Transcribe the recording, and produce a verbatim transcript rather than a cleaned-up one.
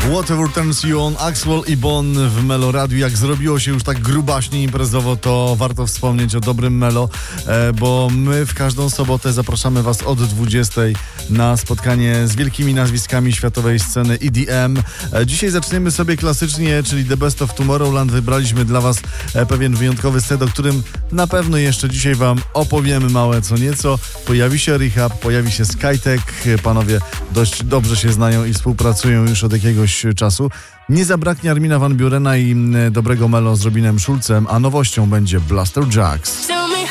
Whatever Turns You On, Axwell i Bon w Melo Radiu. Jak zrobiło się już tak grubaśnie imprezowo, to warto wspomnieć o dobrym Melo, bo my w każdą sobotę zapraszamy Was od dwudziestej na spotkanie z wielkimi nazwiskami światowej sceny E D M. Dzisiaj zaczniemy sobie klasycznie, czyli The Best of Tomorrowland. Wybraliśmy dla Was pewien wyjątkowy set, o którym na pewno jeszcze dzisiaj Wam opowiemy małe co nieco. Pojawi się Rehab, pojawi się Skytech. Panowie dość dobrze się znają i współpracują już od jakiegoś czasu. Nie zabraknie Armina Van Burena i dobrego Melo z Robinem Schulzem, a nowością będzie Blaster Jacks.